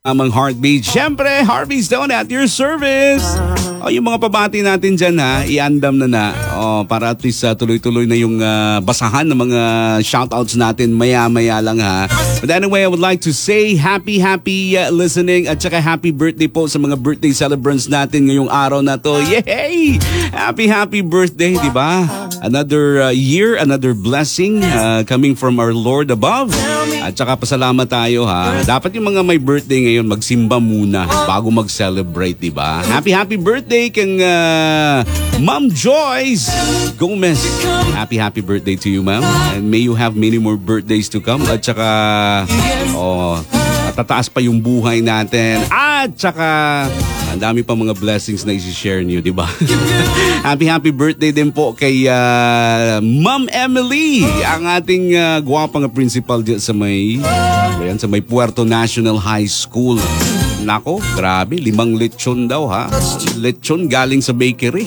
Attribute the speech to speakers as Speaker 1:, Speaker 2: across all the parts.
Speaker 1: Amang Heartbeat. Siyempre, Harvey's Stone at your service. Yung mga pabati natin dyan iandam na. Para at least tuloy-tuloy na yung basahan ng mga shoutouts natin maya-maya lang But anyway, I would like to say happy listening at saka happy birthday po sa mga birthday celebrants natin ngayong araw na to. Yay! Happy birthday, di ba? Another year, another blessing coming from our Lord above. At saka pasalamat tayo Dapat yung mga may birthday ngayon magsimba muna bago mag-celebrate, di ba? Happy birthday kang Ma'am Joyce Gomez. Happy birthday to you, ma'am. And may you have many more birthdays to come. At saka tataas pa yung buhay natin. At saka ang dami pa mga blessings na isi-share niyo, di ba? Happy birthday din po kay Ma'am Emily, ang ating gwapang principal dyan sa may Puerto National High School. Nako, grabe, 5 lechon daw Lechon galing sa bakery.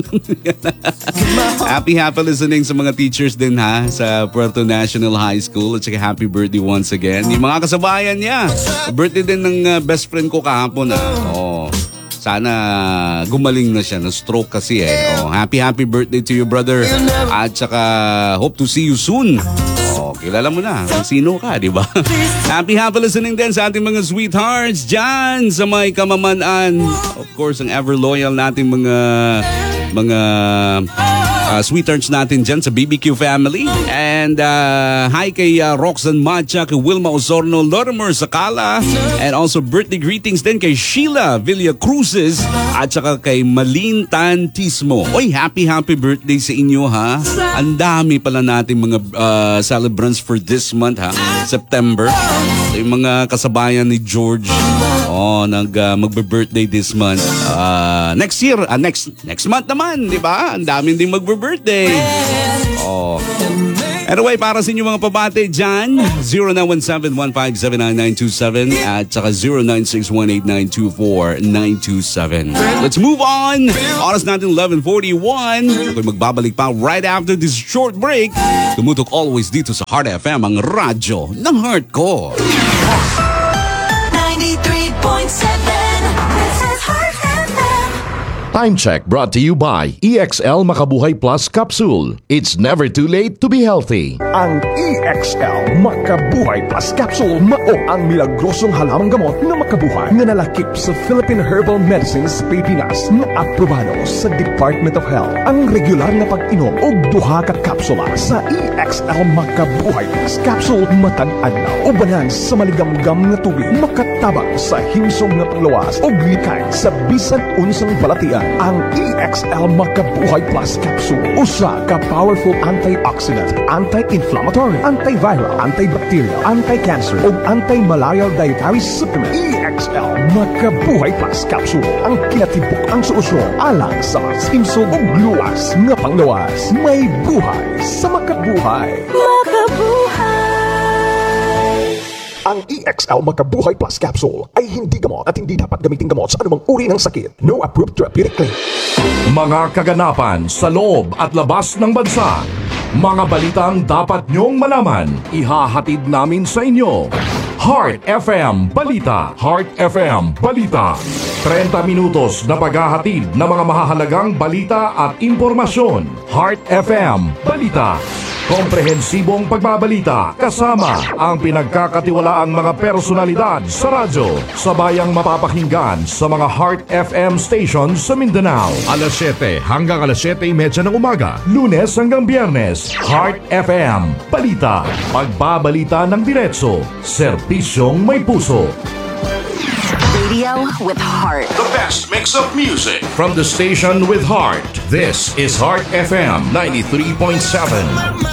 Speaker 1: happy listening sa mga teachers din sa Puerto National High School. At saka happy birthday once again. Yung mga kasabayan niya. Birthday din ng best friend ko kahapon Sana gumaling na siya. Na-stroke kasi happy birthday to you, brother. At saka hope to see you soon. Kilala mo na kung sino ka, di ba? happy listening din sa ating mga sweethearts dyan sa may Kamamanan. Of course, ang ever loyal nating mga sweethearts natin dyan sa BBQ family. And hi kay Roxanne Macha, kay Wilma Osorno, Lorimer Sakala. And also birthday greetings din kay Sheila Villacruzes at saka kay Malin Tantismo. Oy, happy birthday sa inyo Ang dami pala natin mga celebrants for this month September. Yung mga kasabayan ni George magbe-birthday this month. Next year, next month naman, di ba? Ang daming din magbe-birthday. Anyway, para sa inyo mga pabate dyan, 0917-1579927 at saka 09618924-927. Let's move on. Oras natin 11:41. Ako'y magbabalik pa right after this short break. Tumutok always dito sa Heart FM, ang radyo ng heart ko.
Speaker 2: 93.7. This is Heart FM.
Speaker 3: Time check brought to you by EXL Makabuhay Plus Capsule. It's never too late to be healthy.
Speaker 4: Ang EXL Makabuhay Plus Capsule mao ang milagrosong halamang gamot na makabuhay na nalakip sa Philippine Herbal Medicines Pilipinas na aprobado sa Department of Health. Ang regular na pag-inom og duha ka kapsula sa EXL Makabuhay Plus Capsule matag adlaw ubanan sa maligamgam na tubig makatabang sa himsog na panglawas og likay sa bisan unsang balatian. Ang EXL Makabuhay Plus Capsule usa ka powerful antioxidant, anti-inflammatory, antiviral, antibacterial, anti-cancer ug anti-malarial dietary supplement. EXL Makabuhay Plus Capsule ang kinatibuk ang solusyon alang sa simsog ug luwas nga panglawas. May buhay sa makabuhay. Ang EXL Makabuhay Plus Capsule ay hindi gamot at hindi dapat gamitin gamot sa anumang uri ng sakit. No approved therapeutic claim.
Speaker 3: Mga kaganapan sa loob at labas ng bansa. Mga balitang dapat nyong malaman. Ihahatid namin sa inyo. Heart FM Balita. Heart FM Balita. 30 minutos na paghahatid ng mga mahahalagang balita at impormasyon. Heart FM Balita. Komprehensibong pagbabalita kasama ang pinagkakatiwalaang mga personalidad sa radyo. Sabayang mapapakinggan sa mga Heart FM stations sa Mindanao. Alas 7 hanggang alas 7:30 ng umaga. Lunes hanggang Biyernes. Heart FM Balita. Pagbabalita ng diretso. Serbisyong may puso.
Speaker 2: Radio with heart.
Speaker 3: The best mix of music from the station with heart. This is Heart FM 93.7.